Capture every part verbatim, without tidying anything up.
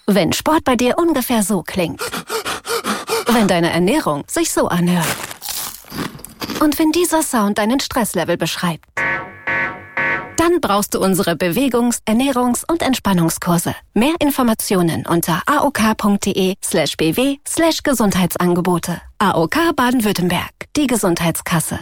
Wenn Sport bei dir ungefähr so klingt. Wenn deine Ernährung sich so anhört. Und wenn dieser Sound deinen Stresslevel beschreibt. Dann brauchst du unsere Bewegungs-, Ernährungs- und Entspannungskurse. Mehr Informationen unter aok.de slash bw slash Gesundheitsangebote. A O K Baden-Württemberg, die Gesundheitskasse.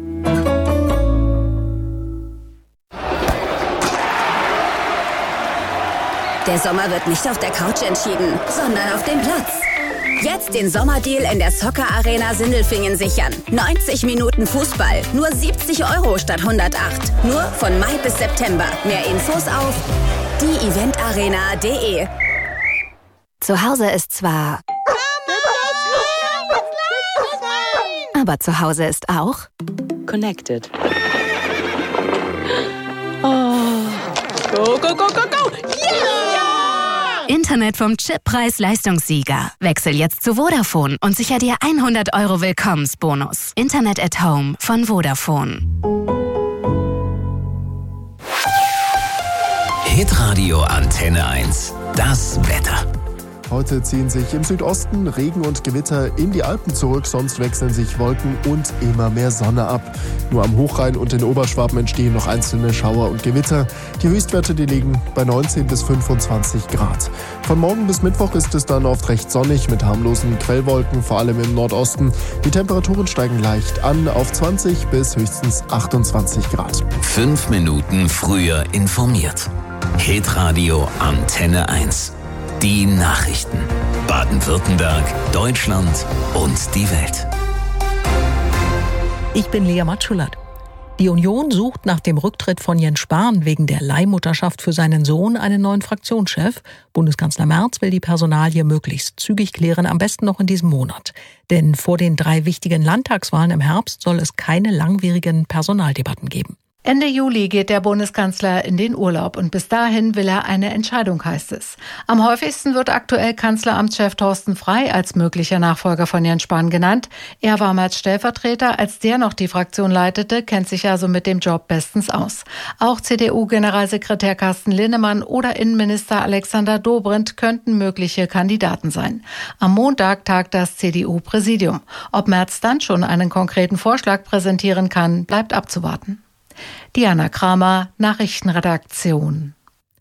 Der Sommer wird nicht auf der Couch entschieden, sondern auf dem Platz. Jetzt den Sommerdeal in der Soccer Arena Sindelfingen sichern. neunzig Minuten Fußball, nur siebzig Euro statt hundertacht. Nur von Mai bis September. Mehr Infos auf die event arena punkt de. Zu Hause ist zwar... Aber zu Hause ist auch... Connected. Oh. Go, go, go, go, go! Yeah! Internet vom Chip Preis-Leistungssieger. Wechsel jetzt zu Vodafone und sicher dir hundert Euro Willkommensbonus. Internet at Home von Vodafone. Hitradio Antenne eins. Das Wetter. Heute ziehen sich im Südosten Regen und Gewitter in die Alpen zurück, sonst wechseln sich Wolken und immer mehr Sonne ab. Nur am Hochrhein und in Oberschwaben entstehen noch einzelne Schauer und Gewitter. Die Höchstwerte, die liegen bei neunzehn bis fünfundzwanzig Grad. Von morgen bis Mittwoch ist es dann oft recht sonnig mit harmlosen Quellwolken, vor allem im Nordosten. Die Temperaturen steigen leicht an auf zwanzig bis höchstens achtundzwanzig Grad. Fünf Minuten früher informiert. Hitradio Antenne eins. Die Nachrichten. Baden-Württemberg, Deutschland und die Welt. Ich bin Lea Matschulat. Die Union sucht nach dem Rücktritt von Jens Spahn wegen der Leihmutterschaft für seinen Sohn einen neuen Fraktionschef. Bundeskanzler Merz will die Personalie möglichst zügig klären, am besten noch in diesem Monat. Denn vor den drei wichtigen Landtagswahlen im Herbst soll es keine langwierigen Personaldebatten geben. Ende Juli geht der Bundeskanzler in den Urlaub und bis dahin will er eine Entscheidung, heißt es. Am häufigsten wird aktuell Kanzleramtschef Thorsten Frey als möglicher Nachfolger von Jens Spahn genannt. Er war mal als Stellvertreter, als der noch die Fraktion leitete, kennt sich also mit dem Job bestens aus. Auch C D U-Generalsekretär Carsten Linnemann oder Innenminister Alexander Dobrindt könnten mögliche Kandidaten sein. Am Montag tagt das C D U-Präsidium. Ob Merz dann schon einen konkreten Vorschlag präsentieren kann, bleibt abzuwarten. Diana Kramer, Nachrichtenredaktion.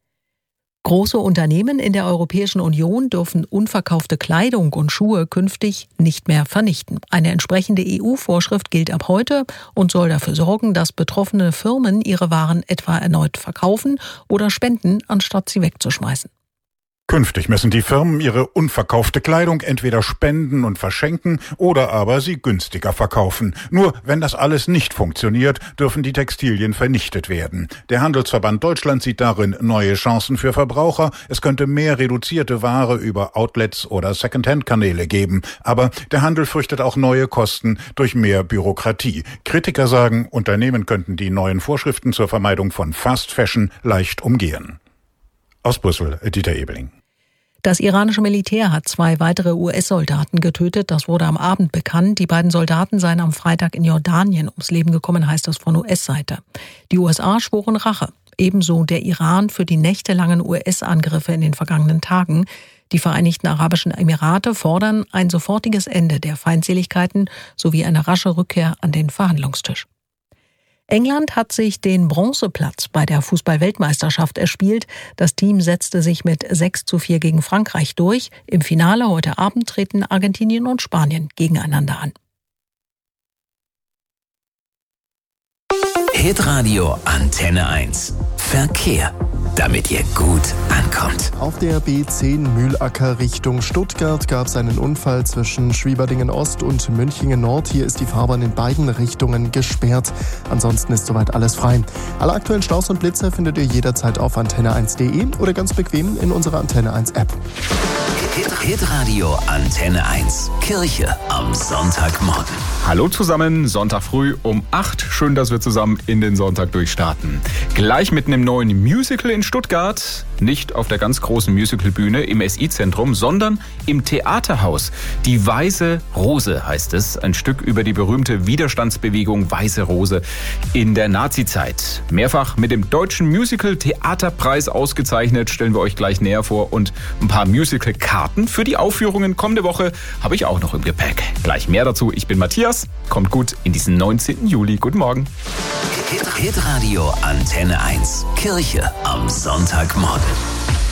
Große Unternehmen in der Europäischen Union dürfen unverkaufte Kleidung und Schuhe künftig nicht mehr vernichten. Eine entsprechende E U-Vorschrift gilt ab heute und soll dafür sorgen, dass betroffene Firmen ihre Waren etwa erneut verkaufen oder spenden, anstatt sie wegzuschmeißen. Künftig müssen die Firmen ihre unverkaufte Kleidung entweder spenden und verschenken oder aber sie günstiger verkaufen. Nur wenn das alles nicht funktioniert, dürfen die Textilien vernichtet werden. Der Handelsverband Deutschland sieht darin neue Chancen für Verbraucher. Es könnte mehr reduzierte Ware über Outlets oder Secondhand-Kanäle geben. Aber der Handel fürchtet auch neue Kosten durch mehr Bürokratie. Kritiker sagen, Unternehmen könnten die neuen Vorschriften zur Vermeidung von Fast Fashion leicht umgehen. Aus Brüssel, Dieter Ebeling. Das iranische Militär hat zwei weitere U S-Soldaten getötet. Das wurde am Abend bekannt. Die beiden Soldaten seien am Freitag in Jordanien ums Leben gekommen, heißt es von U S-Seite. Die U S A schworen Rache. Ebenso der Iran für die nächtelangen U S-Angriffe in den vergangenen Tagen. Die Vereinigten Arabischen Emirate fordern ein sofortiges Ende der Feindseligkeiten sowie eine rasche Rückkehr an den Verhandlungstisch. England hat sich den Bronzeplatz bei der Fußball-Weltmeisterschaft erspielt. Das Team setzte sich mit sechs zu vier gegen Frankreich durch. Im Finale heute Abend treten Argentinien und Spanien gegeneinander an. Hitradio Antenne eins. Verkehr, damit ihr gut ankommt. Auf der B zehn Mühlacker Richtung Stuttgart gab es einen Unfall zwischen Schwieberdingen Ost und Münchingen Nord. Hier ist die Fahrbahn in beiden Richtungen gesperrt. Ansonsten ist soweit alles frei. Alle aktuellen Staus und Blitzer findet ihr jederzeit auf antenne eins punkt de oder ganz bequem in unserer Antenne eins App. Hitradio Antenne eins. Kirche am Sonntagmorgen. Hallo zusammen, Sonntag früh um acht. Schön, dass wir zusammen in den Sonntag durchstarten. Gleich mitten im neuen Musical in Stuttgart. Nicht auf der ganz großen Musicalbühne im S I-Zentrum, sondern im Theaterhaus. Die Weiße Rose heißt es. Ein Stück über die berühmte Widerstandsbewegung Weiße Rose in der Nazizeit. Mehrfach mit dem Deutschen Musical-Theaterpreis ausgezeichnet, stellen wir euch gleich näher vor. Und ein paar Musical-Karten für die Aufführungen kommende Woche habe ich auch noch im Gepäck. Gleich mehr dazu. Ich bin Matthias. Kommt gut in diesen neunzehnten Juli. Guten Morgen. Hitradio Antenne eins. Kirche am Sonntagmorgen.